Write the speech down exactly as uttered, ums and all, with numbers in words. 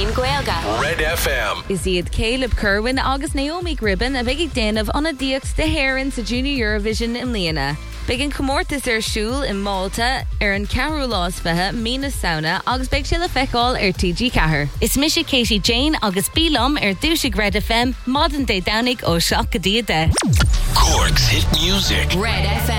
Gaelga. Red F M. Is iad Caleb Kerwin agus Naomi Gribben a big déanamh an a díocht de Héireann sa Junior Eurovision in Líana. Big comórtas ar siúl in Malta ar an ceathrú lásfethe Mina Sauna agus beag sila feicáil ar T G Cahir. Is Misha Katie Jane agus Bílam ar dúisig Red F M, modern day Downig ó Seach go Dia de. Cork's hit music. Red F M.